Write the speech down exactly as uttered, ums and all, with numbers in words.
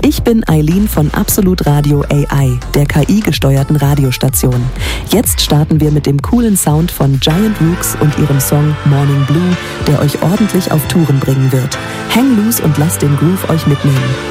Ich bin Eileen von Absolut Radio A I, der K I-gesteuerten Radiostation. Jetzt starten wir mit dem coolen Sound von Giant Rooks und ihrem Song Morning Blue, der euch ordentlich auf Touren bringen wird. Hang loose und lasst den Groove euch mitnehmen.